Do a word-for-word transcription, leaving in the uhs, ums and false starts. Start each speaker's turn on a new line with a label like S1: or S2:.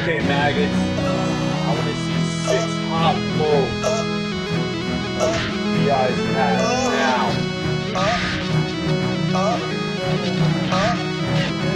S1: Okay, maggots. I want to see six hot loads of B I's cat.